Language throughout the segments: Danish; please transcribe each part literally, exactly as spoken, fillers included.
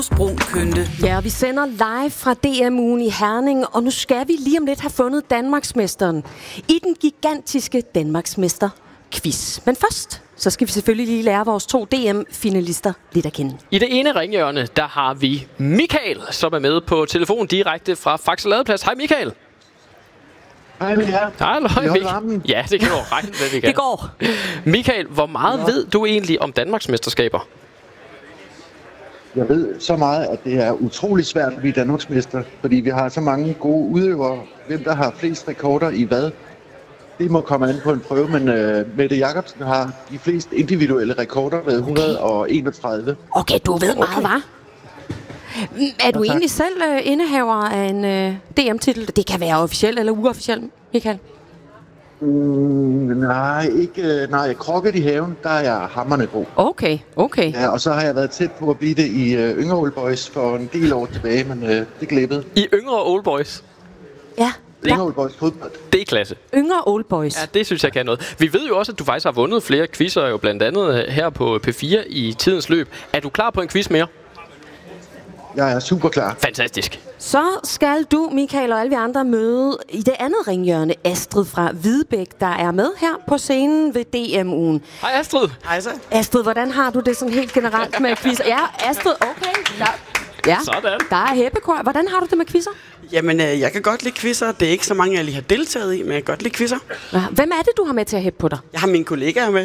Brun Kønte. Ja, vi sender live fra D M-ugen i Herning, og nu skal vi lige om lidt have fundet Danmarksmesteren i den gigantiske Danmarksmester-quiz. Men først, så skal vi selvfølgelig lige lære vores to D M-finalister lidt at kende. I det ene ringhjørne, der har vi Michael, som er med på telefon direkte fra Faxe Ladeplads. Hej Michael. Hej med jer. Hej, Michael. Ja, det kan du regne med, vi kan. Det går. Michael, hvor meget ja. ved du egentlig om Danmarksmesterskaber? Jeg ved så meget, at det er utrolig svært at blive Danmarksmester, fordi vi har så mange gode udøvere. Hvem der har flest rekorder i hvad, det må komme an på en prøve, men uh, Mette Jacobsen har de fleste individuelle rekorder med et hundrede og enogtredive. Okay, du ved meget, okay. Hva'? Er du ja, egentlig selv uh, indehaver af en uh, D M-titel? Det kan være officiel eller uofficiel, Michael? Mm, nej, ikke. Nej, krokket i haven, der er jeg hamrende god. Okay, okay. Ja, og så har jeg været tæt på at blive det i uh, Yngre Old Boys for en del år tilbage, men uh, det glippede. I Yngre Old Boys? Ja. Yngre Old Boys fodbold. Det er klasse. Yngre Old Boys. Ja, det synes jeg kan noget. Vi ved jo også, at du faktisk har vundet flere quizzer, jo blandt andet her på P fire i tidens løb. Er du klar på en quiz mere? Jeg er super klar. Fantastisk. Så skal du, Michael, og alle vi andre møde i det andet ringhjørne Astrid fra Hvidebæk, der er med her på scenen ved D M-ugen. Hej Astrid. Hej så. Astrid, hvordan har du det sådan helt generelt med quizzer? Ja, Astrid, okay. Ja. Ja, sådan. Der er hæppekor. Hvordan har du det med quizzer? Jamen, øh, jeg kan godt lide quizzer. Det er ikke så mange, jeg lige har deltaget i, men jeg kan godt lide quizzer. Ja. Hvem er det, du har med til at hæppe på dig? Jeg har mine kollegaer med.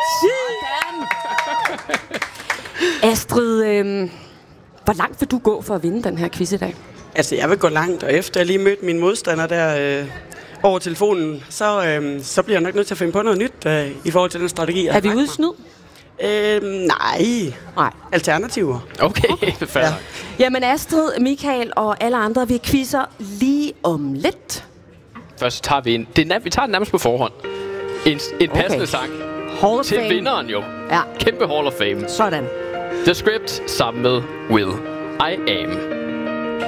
Astrid, øh, hvor langt vil du gå for at vinde den her quiz i dag? Altså, jeg vil gå langt, og efter jeg lige mødte min modstander der øh, over telefonen, så, øh, så bliver jeg nok nødt til at finde på noget nyt øh, i forhold til den strategi, jeg Er vi ude snyd? Øh, nej. Nej. Alternativer. Okay, okay. Fair. Ja. Jamen Astrid, Michael og alle andre, vi quizzer lige om lidt. Først tager vi en. Det er, vi tager den nærmest på forhånd. En, en Okay. passende sang Hall of til Fame. vinderen jo. Ja. Kæmpe Hall of Fame. Sådan. The Script sammen med Will I Am.